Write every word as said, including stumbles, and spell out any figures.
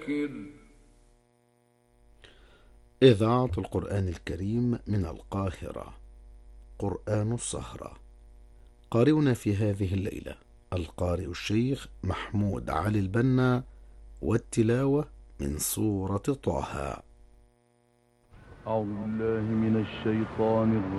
إذاعة القرآن الكريم من القاهرة. قرآن السهرة. قارئنا في هذه الليلة القارئ الشيخ محمود علي البنا، والتلاوة من سورة طه. أعوذ بالله من الشيطان الرجيم.